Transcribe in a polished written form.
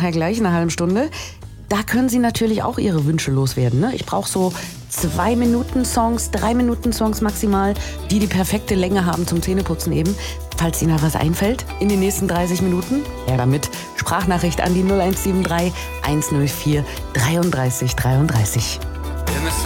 nachher gleich, in einer halben Stunde. Da können Sie natürlich auch Ihre Wünsche loswerden. Ne? Ich brauche so 2-Minuten-Songs, 3-Minuten-Songs maximal, die die perfekte Länge haben zum Zähneputzen eben. Falls Ihnen da was einfällt in den nächsten 30 Minuten, ja damit. Sprachnachricht an die 0173 104 33 33.